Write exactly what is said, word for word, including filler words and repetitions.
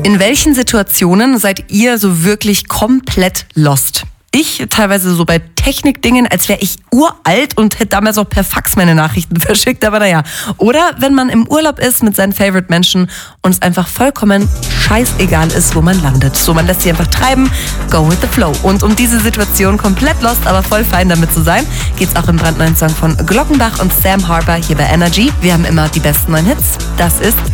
In welchen Situationen seid ihr so wirklich komplett lost? Ich teilweise so bei Technikdingen, als wäre ich uralt und hätte damals auch per Fax meine Nachrichten verschickt, aber naja. Oder wenn man im Urlaub ist mit seinen Favorite-Menschen und es einfach vollkommen scheißegal ist, wo man landet. So, man lässt sie einfach treiben, go with the flow. Und um diese Situation komplett lost, aber voll fein damit zu sein, geht's auch im brandneuen Song von Glockenbach und Sam Harper hier bei Energy. Wir haben immer die besten neuen Hits. Das ist